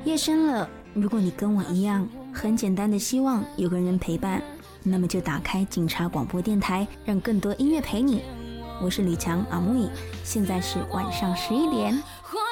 夜深了，如果你跟我一样很简单的希望有个人陪伴，那么就打开警察广播电台，让更多音乐陪你。我是吕强阿木，现在是晚上11点。